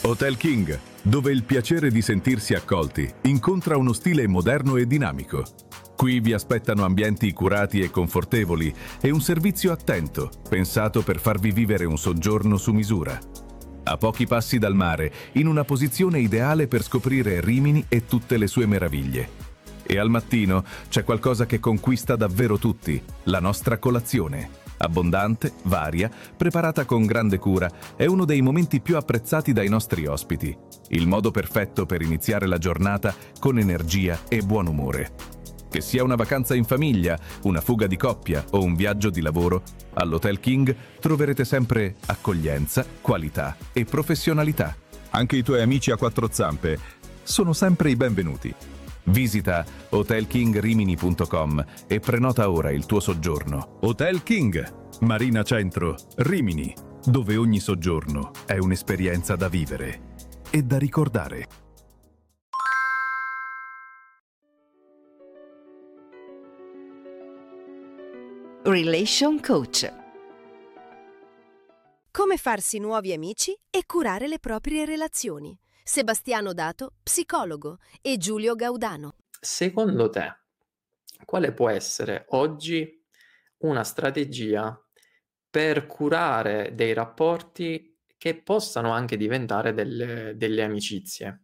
Hotel King, dove il piacere di sentirsi accolti incontra uno stile moderno e dinamico. Qui vi aspettano ambienti curati e confortevoli e un servizio attento, pensato per farvi vivere un soggiorno su misura. A pochi passi dal mare, in una posizione ideale per scoprire Rimini e tutte le sue meraviglie. E al mattino c'è qualcosa che conquista davvero tutti, la nostra colazione. Abbondante, varia, preparata con grande cura, è uno dei momenti più apprezzati dai nostri ospiti. Il modo perfetto per iniziare la giornata con energia e buon umore. Che sia una vacanza in famiglia, una fuga di coppia o un viaggio di lavoro, all'Hotel King troverete sempre accoglienza, qualità e professionalità. Anche i tuoi amici a quattro zampe sono sempre i benvenuti. Visita hotelkingrimini.com e prenota ora il tuo soggiorno. Hotel King, Marina Centro, Rimini, dove ogni soggiorno è un'esperienza da vivere e da ricordare. Relation Coach. Come farsi nuovi amici e curare le proprie relazioni. Sebastiano Dato, psicologo, e Giulio Gaudano. Secondo te, quale può essere oggi una strategia per curare dei rapporti che possano anche diventare delle amicizie?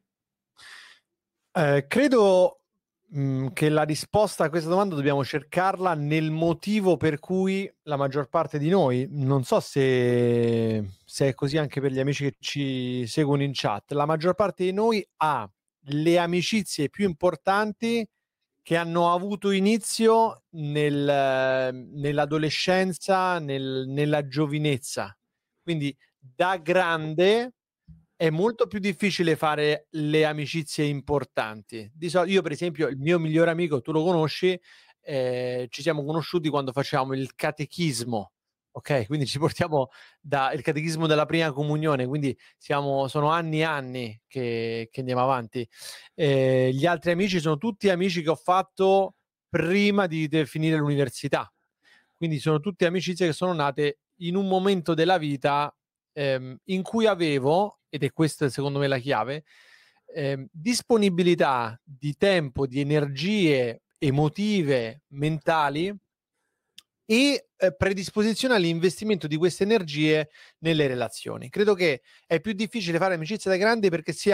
Credo che la risposta a questa domanda dobbiamo cercarla nel motivo per cui la maggior parte di noi, non so se è così anche per gli amici che ci seguono in chat, la maggior parte di noi ha le amicizie più importanti che hanno avuto inizio nell'adolescenza, nella giovinezza. Quindi da grande è molto più difficile fare le amicizie importanti. Io per esempio, il mio migliore amico, tu lo conosci, ci siamo conosciuti quando facevamo il catechismo, ok? Quindi ci portiamo il catechismo della prima comunione, quindi sono anni e anni che andiamo avanti. Gli altri amici sono tutti amici che ho fatto prima di finire l'università, quindi sono tutte amicizie che sono nate in un momento della vita in cui avevo, ed è questa secondo me la chiave, disponibilità di tempo, di energie emotive, mentali e predisposizione all'investimento di queste energie nelle relazioni. Credo che è più difficile fare amicizia da grandi perché si